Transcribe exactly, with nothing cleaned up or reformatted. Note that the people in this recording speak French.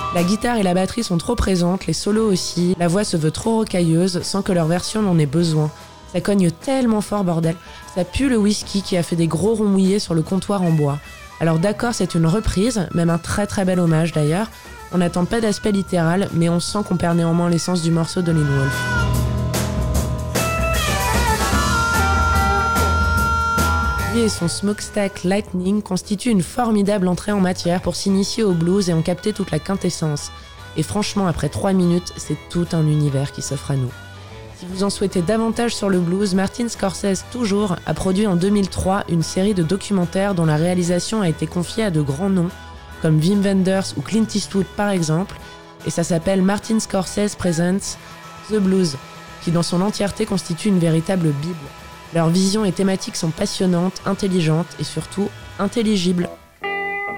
La guitare et la batterie sont trop présentes, les solos aussi, la voix se veut trop rocailleuse sans que leur version n'en ait besoin. Ça cogne tellement fort, bordel. Ça pue le whisky qui a fait des gros ronds mouillés sur le comptoir en bois. Alors d'accord, c'est une reprise, même un très très bel hommage d'ailleurs. On n'attend pas d'aspect littéral, mais on sent qu'on perd néanmoins l'essence du morceau de Lynn Wolf. Lui et son Smokestack Lightning constituent une formidable entrée en matière pour s'initier au blues et en capter toute la quintessence. Et franchement, après trois minutes, c'est tout un univers qui s'offre à nous. Si vous en souhaitez davantage sur le blues, Martin Scorsese, toujours, a produit en deux mille trois une série de documentaires dont la réalisation a été confiée à de grands noms, comme Wim Wenders ou Clint Eastwood par exemple, et ça s'appelle Martin Scorsese Presents The Blues, qui dans son entièreté constitue une véritable bible. Leurs visions et thématiques sont passionnantes, intelligentes et surtout intelligibles.